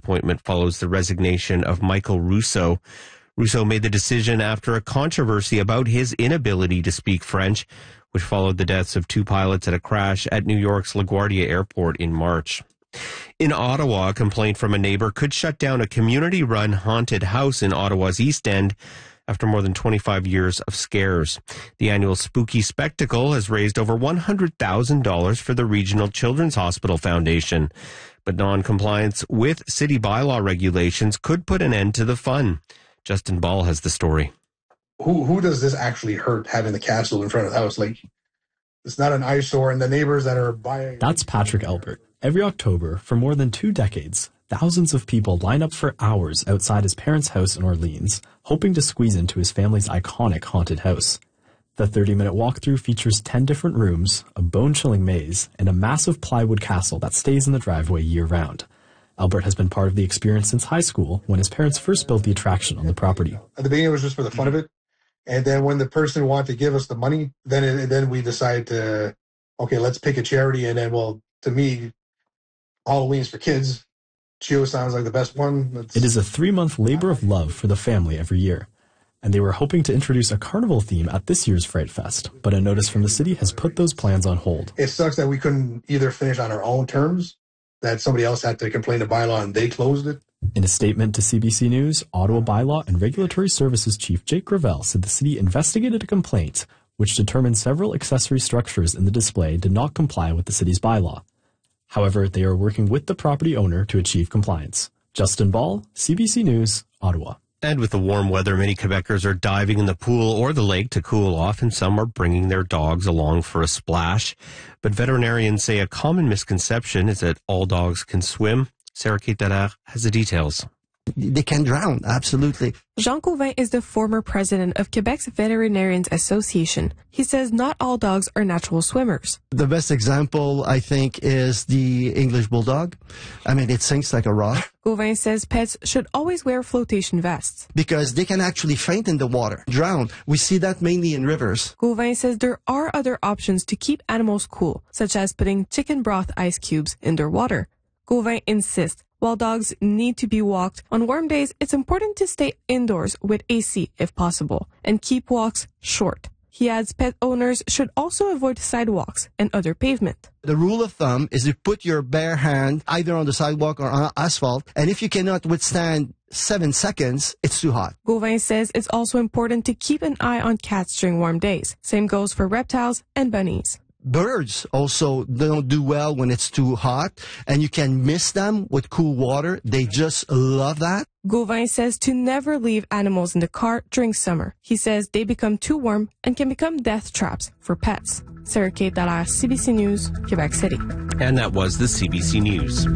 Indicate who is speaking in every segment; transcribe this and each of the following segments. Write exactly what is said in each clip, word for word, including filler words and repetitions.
Speaker 1: appointment follows the resignation of Michael Rousseau. Rousseau made the decision after a controversy about his inability to speak French, which followed the deaths of two pilots at a crash at New York's LaGuardia Airport in March. In Ottawa, a complaint from a neighbor could shut down a community-run haunted house in Ottawa's East End after more than twenty-five years of scares. The annual Spooky Spectacle has raised over one hundred thousand dollars for the Regional Children's Hospital Foundation. But non-compliance with city bylaw regulations could put an end to the fun. Justin Ball has the story.
Speaker 2: Who who does this actually hurt, having the castle in front of the house? Like, it's not an eyesore, and the neighbors that are buying...
Speaker 3: That's Patrick Albert. Every October, for more than two decades, thousands of people line up for hours outside his parents' house in Orleans, hoping to squeeze into his family's iconic haunted house. The thirty-minute walkthrough features ten different rooms, a bone-chilling maze, and a massive plywood castle that stays in the driveway year-round. Albert has been part of the experience since high school, when his parents first built the attraction on the property.
Speaker 2: At the beginning, it was just for the fun of it. And then when the person wanted to give us the money, then it, then we decided to, okay, let's pick a charity. And then, well, to me, Halloween's for kids. Chio sounds like the best one. It's...
Speaker 3: It is a three-month labor of love for the family every year. And they were hoping to introduce a carnival theme at this year's Fright Fest, but a notice from the city has put those plans on hold.
Speaker 2: It sucks that we couldn't either finish on our own terms, that somebody else had to complain to bylaw and they closed it.
Speaker 3: In a statement to C B C News, Ottawa Bylaw and Regulatory Services Chief Jake Gravel said the city investigated a complaint which determined several accessory structures in the display did not comply with the city's bylaw. However, they are working with the property owner to achieve compliance. Justin Ball, C B C News, Ottawa.
Speaker 1: And with the warm weather, many Quebecers are diving in the pool or the lake to cool off, and some are bringing their dogs along for a splash. But veterinarians say a common misconception is that all dogs can swim. Sarah Kate Dallaire has the details.
Speaker 4: They can drown, absolutely.
Speaker 5: Jean Cauvin is the former president of Quebec's Veterinarians Association. He says not all dogs are natural swimmers.
Speaker 4: The best example, I think, is the English Bulldog. I mean, it sinks like a rock.
Speaker 5: Cauvin says pets should always wear flotation vests.
Speaker 4: Because they can actually faint in the water, drown. We see that mainly in rivers.
Speaker 5: Cauvin says there are other options to keep animals cool, such as putting chicken broth ice cubes in their water. Cauvin insists while dogs need to be walked, on warm days it's important to stay indoors with A C if possible and keep walks short. He adds pet owners should also avoid sidewalks and other pavement.
Speaker 4: The rule of thumb is you put your bare hand either on the sidewalk or on asphalt, and if you cannot withstand seven seconds, it's too hot.
Speaker 5: Cauvin says it's also important to keep an eye on cats during warm days. Same goes for reptiles and bunnies.
Speaker 4: Birds also don't do well when it's too hot, and you can miss them with cool water. They just love that.
Speaker 5: Cauvin says to never leave animals in the car during summer. He says they become too warm and can become death traps for pets. Sarah Kate Dallaire, C B C News, Quebec City.
Speaker 1: And that was the C B C News.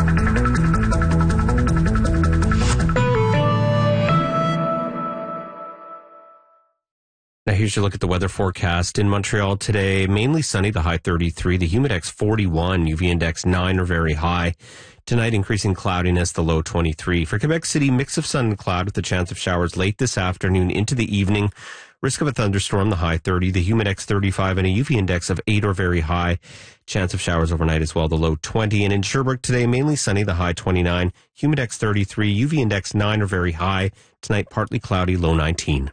Speaker 1: Now here's your look at the weather forecast. In Montreal today, mainly sunny, the high thirty-three, the humidex forty-one, U V index nine or very high. Tonight, increasing cloudiness, the low twenty-three. For Quebec City, mix of sun and cloud with a chance of showers late this afternoon into the evening. Risk of a thunderstorm, the high thirty, the humidex thirty-five, and a U V index of eight or very high. Chance of showers overnight as well, the low twenty. And in Sherbrooke today, mainly sunny, the high twenty-nine, humidex thirty-three, U V index nine or very high. Tonight, partly cloudy, low nineteen.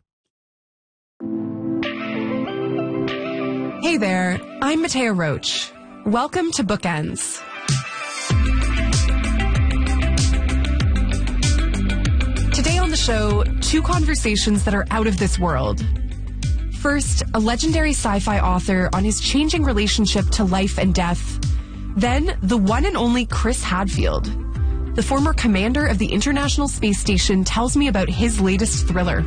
Speaker 6: Hey there, I'm Mattea Roach. Welcome to Bookends. Today on the show, two conversations that are out of this world. First, a legendary sci-fi author on his changing relationship to life and death. Then, the one and only Chris Hadfield. The former commander of the International Space Station tells me about his latest thriller.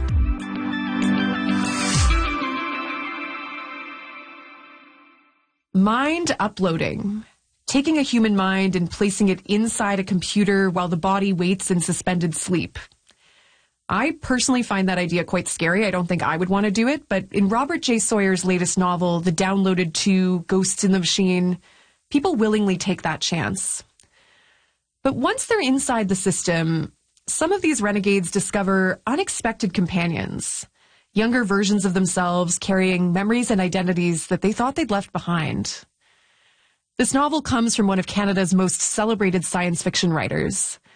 Speaker 6: Mind uploading. Taking a human mind and placing it inside a computer while the body waits in suspended sleep. I personally find that idea quite scary. I don't think I would want to do it, but in Robert J. Sawyer's latest novel, The Downloaded two, Ghosts in the Machine, people willingly take that chance. But once they're inside the system, some of these renegades discover unexpected companions. Younger versions of themselves carrying memories and identities that they thought they'd left behind. This novel comes from one of Canada's most celebrated science fiction writers.